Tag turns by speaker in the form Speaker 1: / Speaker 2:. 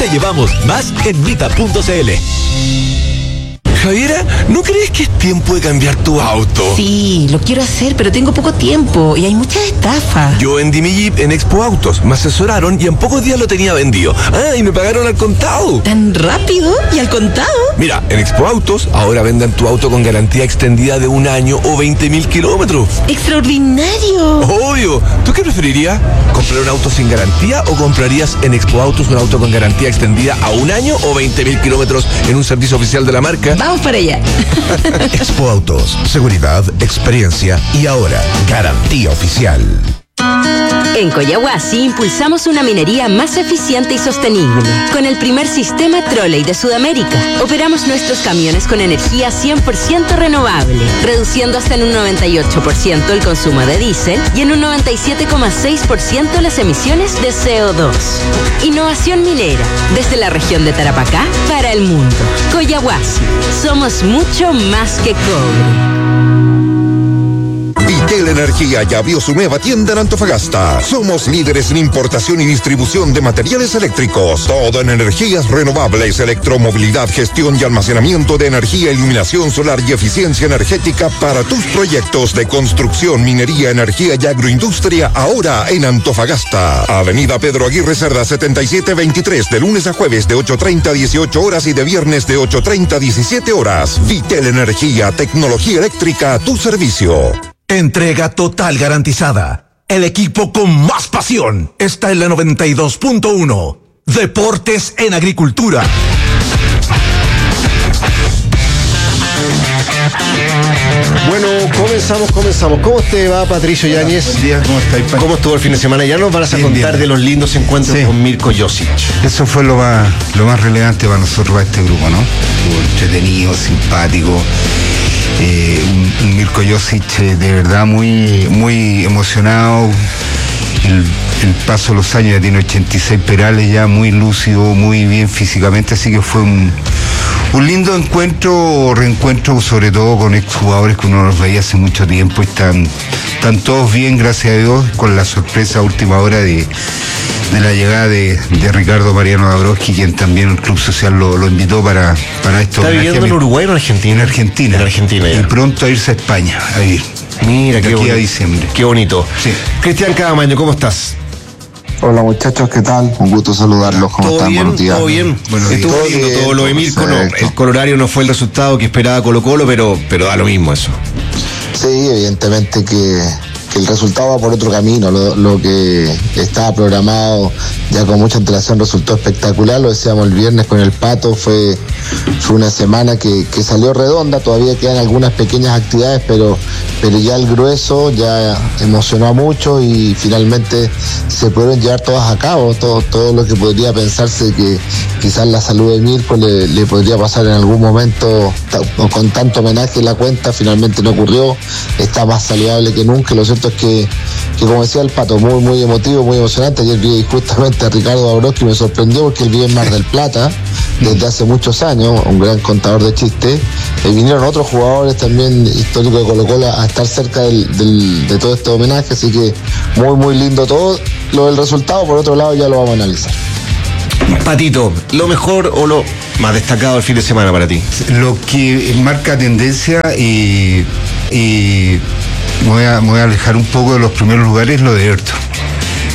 Speaker 1: Te llevamos más en mita.cl.
Speaker 2: Javiera, ¿no crees que es tiempo de cambiar tu auto?
Speaker 3: Sí, lo quiero hacer, pero tengo poco tiempo y hay muchas estafas.
Speaker 2: Yo vendí mi Jeep en Expo Autos, me asesoraron y en pocos días lo tenía vendido. Ah, y me pagaron al contado.
Speaker 3: ¿Tan rápido? ¿Y al contado?
Speaker 2: Mira, en Expo Autos ahora venden tu auto con garantía extendida de 1 año o 20.000 kilómetros.
Speaker 3: ¡Extraordinario!
Speaker 2: Obvio. ¿Tú qué preferirías? ¿Comprar un auto sin garantía o comprarías en Expo Autos un auto con garantía extendida a 1 año o 20.000 kilómetros en un servicio oficial de la marca?
Speaker 3: Vamos para allá.
Speaker 4: Expo Autos, seguridad, experiencia y ahora garantía oficial.
Speaker 5: En Coyahuasi impulsamos una minería más eficiente y sostenible. Con el primer sistema Trolley de Sudamérica, operamos nuestros camiones con energía 100% renovable, reduciendo hasta en un 98% el consumo de diésel y en un 97,6% las emisiones de CO2. Innovación minera, desde la región de Tarapacá para el mundo. Coyahuasi, somos mucho más que cobre.
Speaker 4: Vitel Energía ya abrió su nueva tienda en Antofagasta. Somos líderes en importación y distribución de materiales eléctricos. Todo en energías renovables, electromovilidad, gestión y almacenamiento de energía, iluminación solar y eficiencia energética para tus proyectos de construcción, minería, energía y agroindustria ahora en Antofagasta. Avenida Pedro Aguirre Cerda 7723, de lunes a jueves de 8:30 a 18 horas y de viernes de 8:30 a 17 horas. Vitel Energía, tecnología eléctrica a tu servicio.
Speaker 6: Entrega total garantizada. El equipo con más pasión está en la 92.1. Deportes en Agricultura.
Speaker 7: Bueno, comenzamos. ¿Cómo te va, Patricio Yáñez?
Speaker 8: Buen día, ¿cómo estáis?
Speaker 7: ¿Cómo estuvo el fin de semana? Ya nos vas a contar de los lindos encuentros con Mirko Josic.
Speaker 8: Eso fue lo más relevante para nosotros, para este grupo, ¿no? Estuvo entretenido, simpático. Un Mirko Josic de verdad muy, muy emocionado. El paso de los años, ya tiene 86 perales, ya muy lúcido, muy bien físicamente, así que fue un lindo reencuentro, sobre todo con exjugadores que uno los veía hace mucho tiempo y están todos bien, gracias a Dios, con la sorpresa a última hora de la llegada de Ricardo Mariano Dabrowski, quien también el Club Social lo invitó para esto.
Speaker 7: ¿Está viviendo en Uruguay o en Argentina?
Speaker 8: En Argentina.
Speaker 7: En Argentina, ya.
Speaker 8: Y pronto a irse a España a vivir.
Speaker 7: Mira, qué bonito.
Speaker 8: A diciembre.
Speaker 7: Qué bonito.
Speaker 8: Sí.
Speaker 7: Cristian Cadamaño, ¿cómo estás?
Speaker 9: Hola muchachos, ¿qué tal? Un gusto saludarlos. ¿Cómo están?
Speaker 7: Buenos días. Todo bien. Estuvo lindo todo lo de Mirko. No, el colorario no fue el resultado que esperaba Colo-Colo, pero da lo mismo eso.
Speaker 9: Sí, evidentemente que el resultado va por otro camino. Lo que estaba programado ya con mucha antelación resultó espectacular. Lo decíamos el viernes con el Pato, fue una semana que salió redonda. Todavía quedan algunas pequeñas actividades, pero ya el grueso ya emocionó a mucho y finalmente se pudieron llevar todas a cabo. Todo lo que podría pensarse que quizás la salud de Mirko le podría pasar en algún momento con tanto homenaje en la cuenta, finalmente no ocurrió. Está más saludable que nunca. Lo cierto es que como decía el Pato, muy muy emotivo, muy emocionante. Ayer vi justamente a Ricardo Dabrowski, me sorprendió porque él vive en Mar del Plata desde hace muchos años, un gran contador de chistes. Vinieron otros jugadores también históricos de Colo-Colo a estar cerca de todo este homenaje, así que muy muy lindo todo. Lo del resultado, por otro lado, ya lo vamos a analizar.
Speaker 7: Patito, ¿lo mejor o lo más destacado del fin de semana para ti?
Speaker 8: Lo que marca tendencia y me voy a alejar un poco de los primeros lugares, lo de Everton.